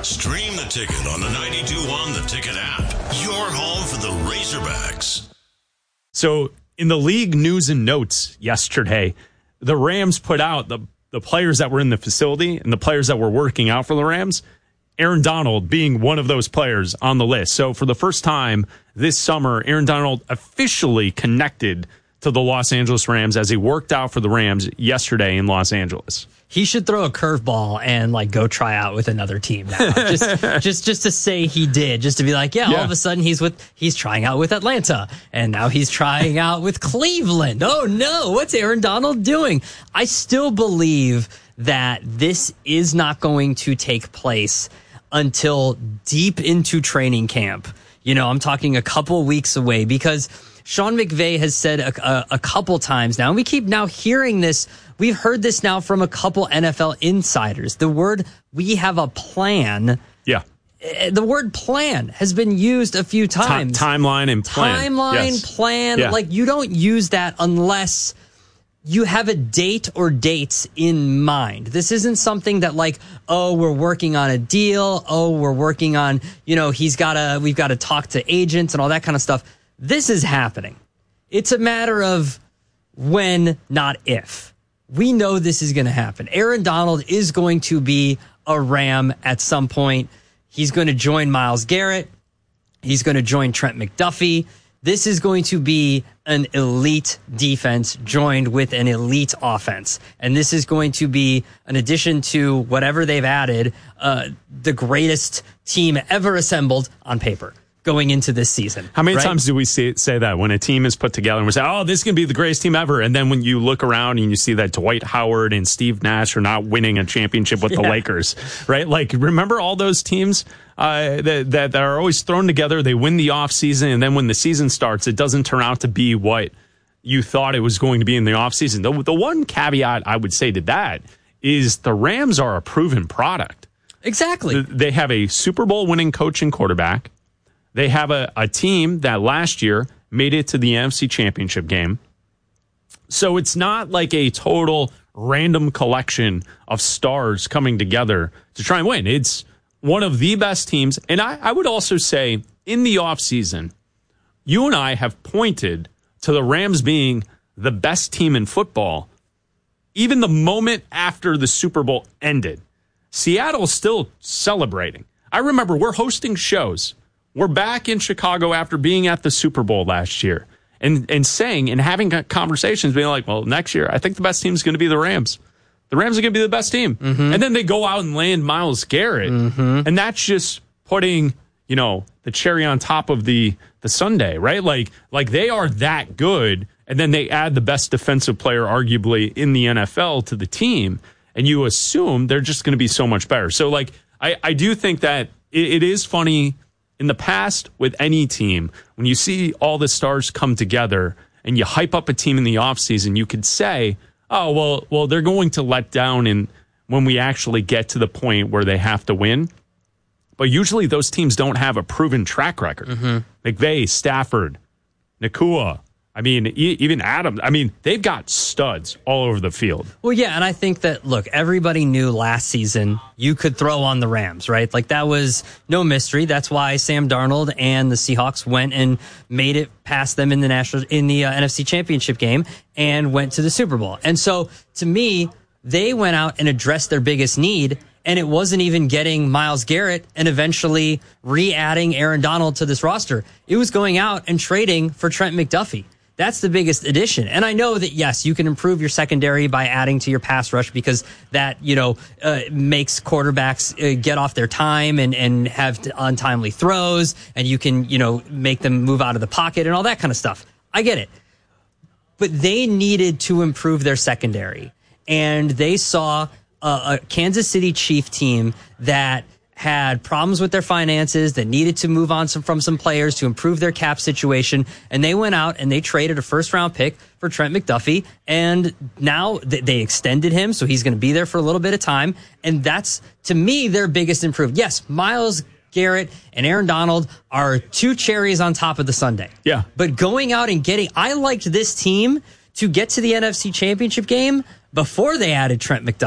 Stream the Ticket on the 92.1 The Ticket app. Your home for the Razorbacks. So in the league news and notes yesterday, the Rams put out the players that were in the facility and the players that were working out for the Rams, Aaron Donald being one of those players on the list. So for the first time this summer, Aaron Donald officially connected to the Los Angeles Rams as he worked out for the Rams yesterday in Los Angeles. He should throw a curveball and go try out with another team now. just to say he did, just to be like, all of a sudden he's trying out with Atlanta, and now he's trying out with Cleveland. Oh no, what's Aaron Donald doing? I still believe that this is not going to take place until deep into training camp. I'm talking a couple weeks away, because Sean McVay has said a couple times now, and we keep now hearing this. We've heard this now from a couple NFL insiders. The word "we have a plan." Yeah. The word "plan" has been used a few times. Timeline and plan. Plan. Yeah. You don't use that unless you have a date or dates in mind. This isn't something that we're working on a deal. We're working on, we've got to talk to agents and all that kind of stuff. This is happening. It's a matter of when, not if. We know this is going to happen. Aaron Donald is going to be a Ram at some point. He's going to join Myles Garrett. He's going to join Trent McDuffie. This is going to be an elite defense joined with an elite offense. And this is going to be, in addition to whatever they've added, the greatest team ever assembled on paper going into this season. How many times do we say that when a team is put together and we say, oh, this is going to be the greatest team ever? And then when you look around and you see that Dwight Howard and Steve Nash are not winning a championship with the Lakers, right? Remember all those teams that are always thrown together? They win the offseason, and then when the season starts, it doesn't turn out to be what you thought it was going to be in the offseason. The one caveat I would say to that is the Rams are a proven product. Exactly. They have a Super Bowl winning coach and quarterback. They have a team that last year made it to the NFC Championship game. So it's not like a total random collection of stars coming together to try and win. It's one of the best teams. And I would also say in the offseason, you and I have pointed to the Rams being the best team in football. Even the moment after the Super Bowl ended, Seattle's still celebrating. I remember we're hosting shows. We're back in Chicago after being at the Super Bowl last year and saying and having conversations, being like, well, next year, I think the best team is going to be the Rams. The Rams are going to be the best team. Mm-hmm. And then they go out and land Myles Garrett. Mm-hmm. And that's just putting, the cherry on top of the sundae, right? Like they are that good. And then they add the best defensive player, arguably, in the NFL to the team. And you assume they're just going to be so much better. So, I do think that it is funny. In the past, with any team, when you see all the stars come together and you hype up a team in the offseason, you could say, oh, well, they're going to let down when we actually get to the point where they have to win. But usually those teams don't have a proven track record. Mm-hmm. McVay, Stafford, Nakua, even Adams. They've got studs all over the field. Well, yeah, and I think that, look, everybody knew last season you could throw on the Rams, right? That was no mystery. That's why Sam Darnold and the Seahawks went and made it past them in the NFC Championship game and went to the Super Bowl. And so, to me, they went out and addressed their biggest need, and it wasn't even getting Myles Garrett and eventually re-adding Aaron Donald to this roster. It was going out and trading for Trent McDuffie. That's the biggest addition. And I know that, yes, you can improve your secondary by adding to your pass rush because that, makes quarterbacks get off their time and have untimely throws. And you can, make them move out of the pocket and all that kind of stuff. I get it. But they needed to improve their secondary. And they saw a Kansas City Chief team that had problems with their finances, that needed to move on from some players to improve their cap situation. And they went out and they traded a first-round pick for Trent McDuffie. And now they extended him, so he's going to be there for a little bit of time. And that's, to me, their biggest improvement. Yes, Myles Garrett and Aaron Donald are two cherries on top of the sundae. Yeah. But going out and I liked this team to get to the NFC Championship game before they added Trent McDuffie.